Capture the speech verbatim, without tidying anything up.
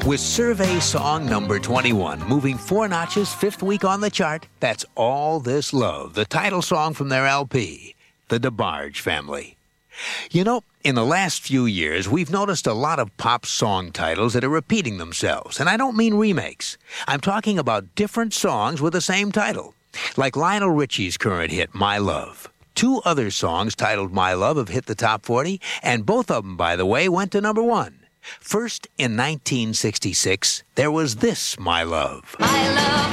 With Survey Song number twenty-one, moving four notches, fifth week on the chart, that's All This Love, the title song from their L P, The DeBarge Family. You know, in the last few years, we've noticed a lot of pop song titles that are repeating themselves, and I don't mean remakes. I'm talking about different songs with the same title, like Lionel Richie's current hit, My Love. Two other songs titled My Love have hit the top forty, and both of them, by the way, went to number one. First, in nineteen sixty-six, there was this My Love. My love